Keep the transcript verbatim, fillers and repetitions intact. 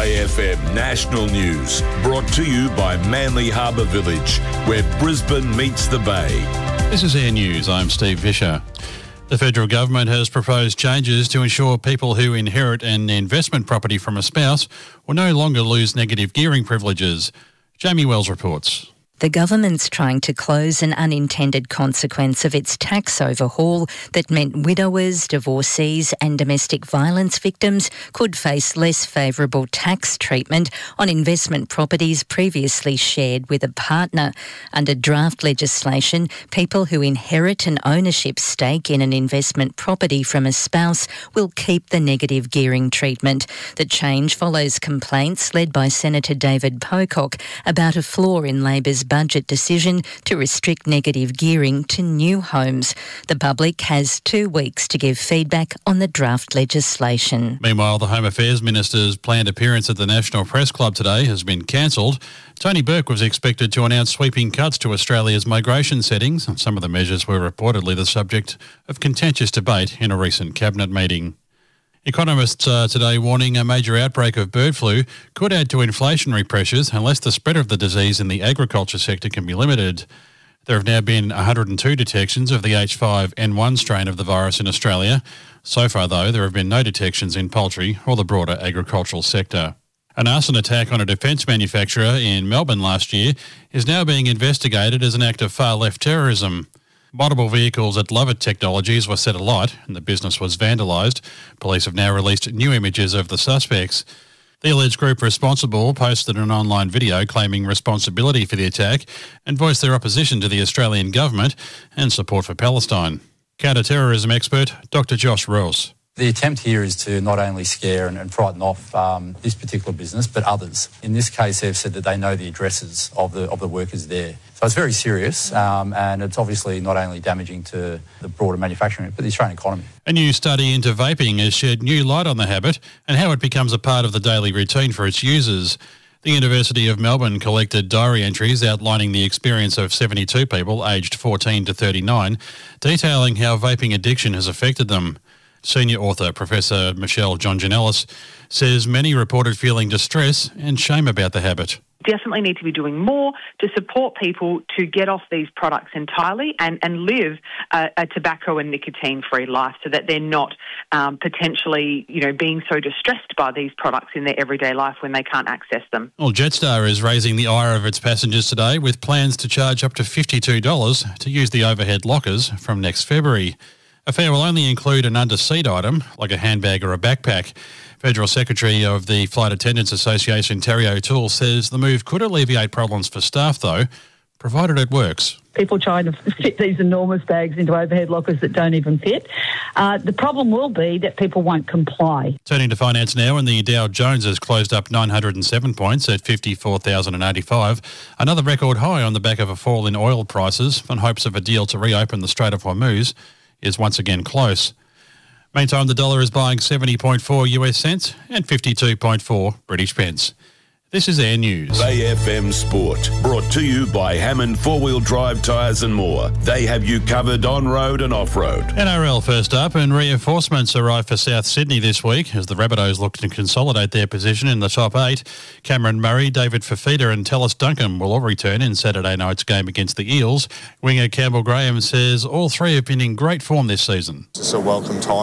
A F M National News, brought to you by Manly Harbour Village, where Brisbane meets the Bay. This is Air News. I'm Steve Vischer. The federal government has proposed changes to ensure people who inherit an investment property from a spouse will no longer lose negative gearing privileges. Jamie Wells reports. The government's trying to close an unintended consequence of its tax overhaul that meant widowers, divorcees and domestic violence victims could face less favourable tax treatment on investment properties previously shared with a partner. Under draft legislation, people who inherit an ownership stake in an investment property from a spouse will keep the negative gearing treatment. The change follows complaints led by Senator David Pocock about a flaw in Labor's budget decision to restrict negative gearing to new homes. The public has two weeks to give feedback on the draft legislation. Meanwhile, the Home Affairs Minister's planned appearance at the National Press Club today has been cancelled. Tony Burke was expected to announce sweeping cuts to Australia's migration settings. Some of the measures were reportedly the subject of contentious debate in a recent cabinet meeting. Economists are today warning a major outbreak of bird flu could add to inflationary pressures unless the spread of the disease in the agriculture sector can be limited. There have now been one hundred two detections of the H five N one strain of the virus in Australia. So far, though, there have been no detections in poultry or the broader agricultural sector. An arson attack on a defence manufacturer in Melbourne last year is now being investigated as an act of far-left terrorism. Multiple vehicles at Lovett Technologies were set alight and the business was vandalised. Police have now released new images of the suspects. The alleged group responsible posted an online video claiming responsibility for the attack and voiced their opposition to the Australian government and support for Palestine. Counter-terrorism expert Doctor Josh Rouse. The attempt here is to not only scare and, and frighten off um, this particular business, but others. In this case, they've said that they know the addresses of the of the workers there. So it's very serious, um, and it's obviously not only damaging to the broader manufacturing, but the Australian economy. A new study into vaping has shed new light on the habit and how it becomes a part of the daily routine for its users. The University of Melbourne collected diary entries outlining the experience of seventy-two people aged fourteen to thirty-nine, detailing how vaping addiction has affected them. Senior author Professor Michelle John Janellis says many reported feeling distress and shame about the habit. Definitely need to be doing more to support people to get off these products entirely and, and live a, a tobacco and nicotine-free life so that they're not um, potentially, you know, being so distressed by these products in their everyday life when they can't access them. Well, Jetstar is raising the ire of its passengers today with plans to charge up to fifty-two dollars to use the overhead lockers from next February. A fare will only include an under-seat item, like a handbag or a backpack. Federal Secretary of the Flight Attendants Association, Terry O'Toole, says the move could alleviate problems for staff, though, provided it works. People trying to fit these enormous bags into overhead lockers that don't even fit. Uh, the problem will be that people won't comply. Turning to finance now, and the Dow Jones has closed up nine hundred seven points at fifty-four thousand eighty-five. Another record high on the back of a fall in oil prices and hopes of a deal to reopen the Strait of Hormuz is once again close. Meantime, the dollar is buying seventy point four U S cents and fifty-two point four British pence. This is Air News. A F M Sport, brought to you by Hammond four-wheel drive tyres and more. They have you covered on-road and off-road. N R L first up, and reinforcements arrive for South Sydney this week as the Rabbitohs look to consolidate their position in the top eight. Cameron Murray, David Fifita and Tallis Duncan will all return in Saturday night's game against the Eels. Winger Campbell Graham says all three have been in great form this season. It's a welcome time